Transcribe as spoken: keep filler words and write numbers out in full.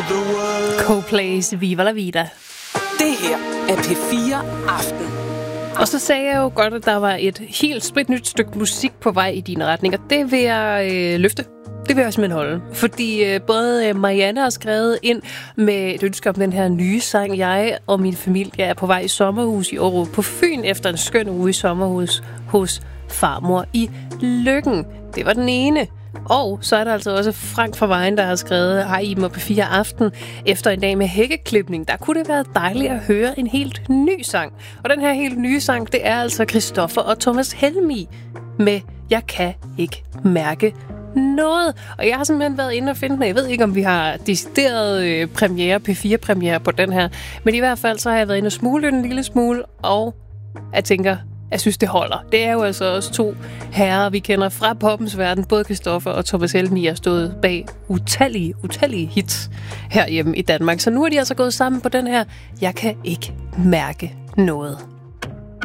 the world. Coldplay's Viva la Vida. Det her er P fire Aften. Og så sagde jeg jo godt, at der var et helt spritnyt stykke musik på vej i din retning, og det vil jeg øh, løfte. Det vil jeg simpelthen holde. Fordi øh, både Marianne har skrevet ind med et ønske om den her nye sang. Jeg og min familie er på vej i sommerhus i Aarup på Fyn efter en skøn uge i sommerhus hos farmor i Løkken. Det var den ene. Og så er der altså også Frank fra Vejen, der har skrevet: hej Iben og P fire Aften. Efter en dag med hækkeklipning, der kunne det være dejligt at høre en helt ny sang. Og den her helt nye sang, det er altså Christoffer og Thomas Helmig med Jeg kan ikke mærke noget. Og jeg har simpelthen været inde og finde den. Jeg ved ikke, om vi har decideret øh, premiere, P fire premiere på den her. Men i hvert fald så har jeg været inde og smule en lille smule, og jeg tænker, jeg synes, det holder. Det er jo altså også to herrer, vi kender fra poppens verden. Både Christoffer og Thomas Helmig har stået bag utallige, utallige hits herhjemme i Danmark. Så nu er de altså gået sammen på den her Jeg kan ikke mærke noget.